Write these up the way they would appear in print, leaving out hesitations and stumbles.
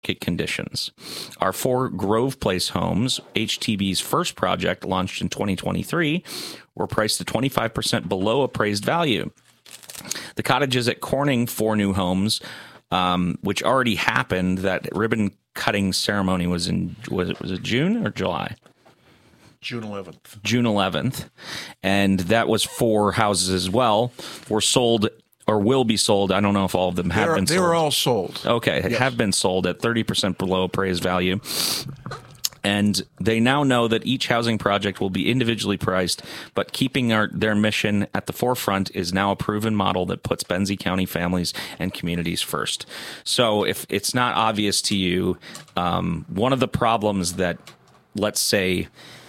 conditions. Our 4 Grove Place homes, HTB's first project launched in 2023, were priced at 25% below appraised value. The cottages at Corning, 4 new homes, which already happened. That ribbon cutting ceremony was it June or July? June 11th. June 11th. And that was 4 houses as well, were sold or will be sold. I don't know if all of them have been sold. They were all sold. Okay, yes. Have been sold at 30% below appraised value. And they now know that each housing project will be individually priced, but keeping their mission at the forefront is now a proven model that puts Benzie County families and communities first. So if it's not obvious to you, one of the problems that, let's say,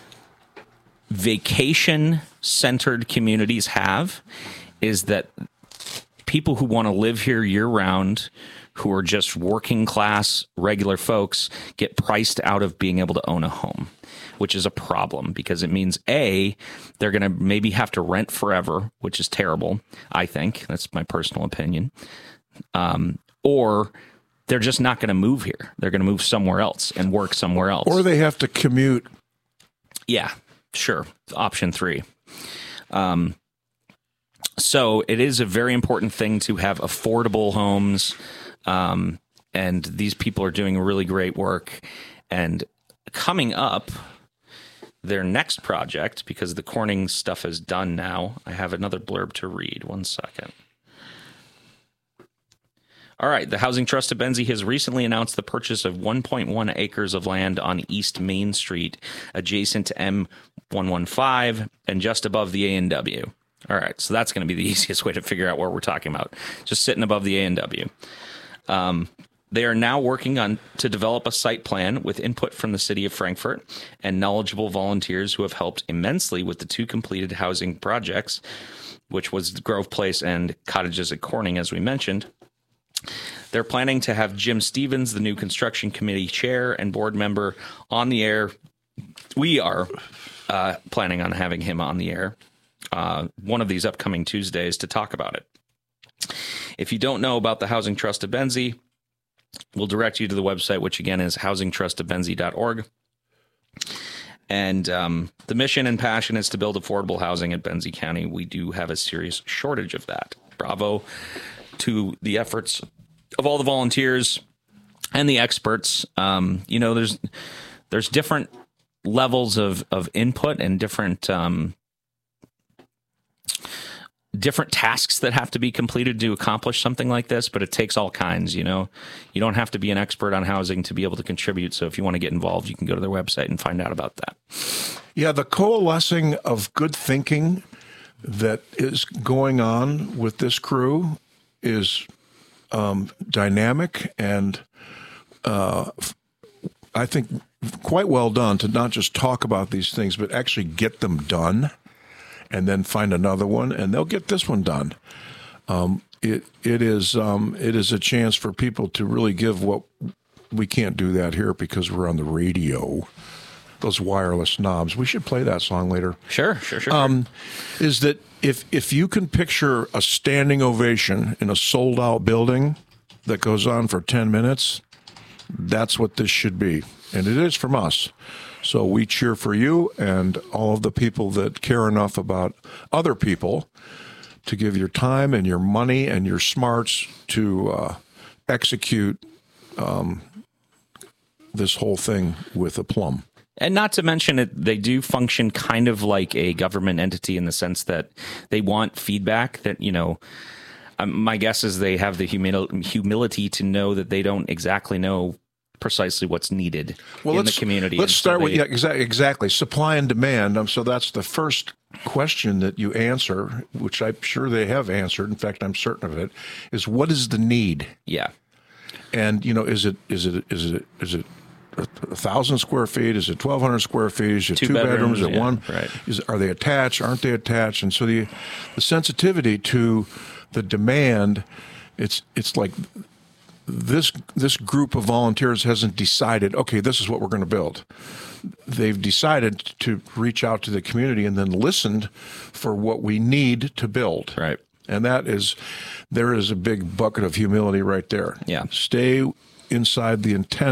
vacation-centered communities have is that people who want to live here year-round, who are just working class, regular folks, get priced out of being able to own a home, which is a problem because it means, A, they're going to maybe have to rent forever, which is terrible, I think. That's my personal opinion. Or they're just not going to move here. They're going to move somewhere else and work somewhere else. Or they have to commute. Yeah, sure. Option 3. So it is a very important thing to have affordable homes. And these people are doing really great work. And coming up, their next project, because the Corning stuff is done now, I have another blurb to read. 1 second. All right. The Housing Trust of Benzie has recently announced the purchase of 1.1 acres of land on East Main Street, adjacent to M115 and just above the A&W. All right. So that's going to be the easiest way to figure out what we're talking about. Just sitting above the A&W. They are now working to develop a site plan with input from the city of Frankfort and knowledgeable volunteers who have helped immensely with the 2 completed housing projects, which was Grove Place and Cottages at Corning, as we mentioned. They're planning to have Jim Stevens, the new construction committee chair and board member, on the air. We are planning on having him on the air one of these upcoming Tuesdays to talk about it. If you don't know about the Housing Trust of Benzie, we'll direct you to the website, which again is housingtrustofbenzie.org. And the mission and passion is to build affordable housing at Benzie County. We do have a serious shortage of that. Bravo to the efforts of all the volunteers and the experts. There's different levels of input and different tasks that have to be completed to accomplish something like this, but it takes all kinds, You don't have to be an expert on housing to be able to contribute. So if you want to get involved, you can go to their website and find out about that. Yeah, the coalescing of good thinking that is going on with this crew is dynamic and I think quite well done to not just talk about these things, but actually get them done. And then find another one, and they'll get this one done. It is a chance for people to really give what we can't do that here because we're on the radio. Those wireless knobs. We should play that song later. Sure. Is that if you can picture a standing ovation in a sold out building that goes on for 10 minutes, that's what this should be, and it is from us. So we cheer for you and all of the people that care enough about other people to give your time and your money and your smarts to execute this whole thing with aplomb. And not to mention it, they do function kind of like a government entity in the sense that they want feedback that, my guess is they have the humility to know that they don't exactly know precisely what's needed in the community. Let's start with exactly supply and demand. So that's the first question that you answer, which I'm sure they have answered. In fact, I'm certain of it. Is what is the need? Yeah, and is it 1,000 square feet? Is it 1,200 square feet? Is it two bedrooms? Is it one? Right. Are they attached? Aren't they attached? And so the sensitivity to the demand, it's like. This group of volunteers hasn't decided, okay, this is what we're going to build. They've decided to reach out to the community and then listened for what we need to build. Right. And there is a big bucket of humility right there. Yeah. Stay inside the intent